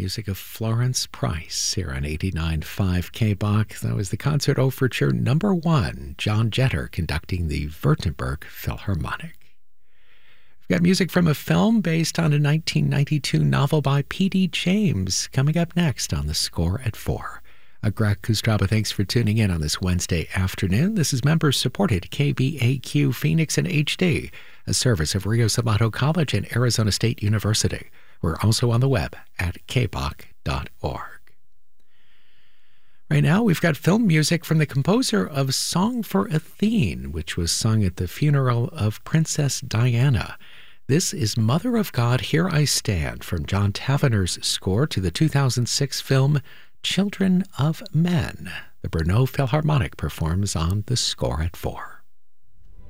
Music of Florence Price here on 89.5 KBOK. That was the Concert Overture number 1, John Jetter conducting the Württemberg Philharmonic. We've got music from a film based on a 1992 novel by P.D. James coming up next on The Score at 4. Greg Kustraba, thanks for tuning in on this Wednesday afternoon. This is members-supported KBAQ Phoenix and HD, a service of Rio Salado College and Arizona State University. We're also on the web at kbok.org. Right now, we've got film music from the composer of Song for Athene, which was sung at the funeral of Princess Diana. This is Mother of God, Here I Stand, from John Tavener's score to the 2006 film Children of Men. The Brno Philharmonic performs on The Score at 4.